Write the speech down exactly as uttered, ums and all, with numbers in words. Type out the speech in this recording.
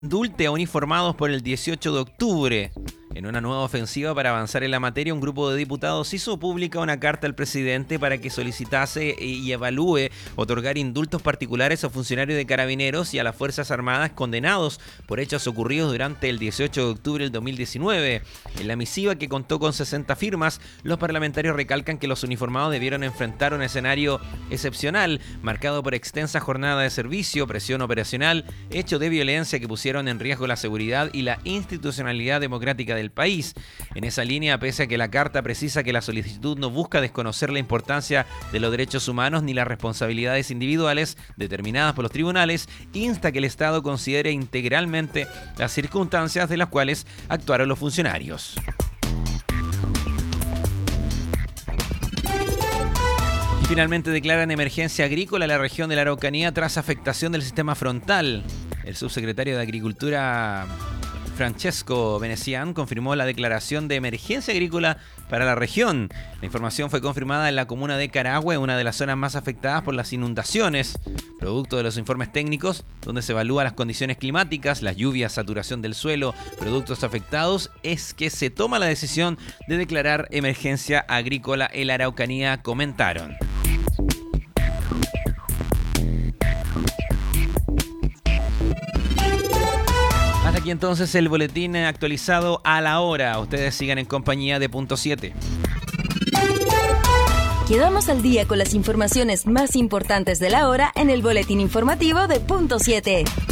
Indulte a uniformados por el dieciocho de octubre. En una nueva ofensiva para avanzar en la materia, un grupo de diputados hizo pública una carta al presidente para que solicitase y evalúe otorgar indultos particulares a funcionarios de Carabineros y a las Fuerzas Armadas condenados por hechos ocurridos durante el dieciocho de octubre del dos mil diecinueve. En la misiva, que contó con sesenta firmas, los parlamentarios recalcan que los uniformados debieron enfrentar un escenario excepcional, marcado por extensa jornada de servicio, presión operacional, hechos de violencia que pusieron en riesgo la seguridad y la institucionalidad democrática del país. En esa línea, pese a que la carta precisa que la solicitud no busca desconocer la importancia de los derechos humanos ni las responsabilidades individuales determinadas por los tribunales, insta que el Estado considere integralmente las circunstancias de las cuales actuaron los funcionarios. Y finalmente declaran emergencia agrícola en la región de la Araucanía tras afectación del sistema frontal. El subsecretario de Agricultura, Francesco Venecián, confirmó la declaración de emergencia agrícola para la región. La información fue confirmada en la comuna de Carahue, una de las zonas más afectadas por las inundaciones, producto de los informes técnicos, donde se evalúan las condiciones climáticas, las lluvias, saturación del suelo, productos afectados, es que se toma la decisión de declarar emergencia agrícola en la Araucanía, comentaron. Hasta aquí entonces el boletín actualizado a la hora. Ustedes sigan en compañía de Punto siete. Quedamos al día con las informaciones más importantes de la hora en el boletín informativo de Punto siete.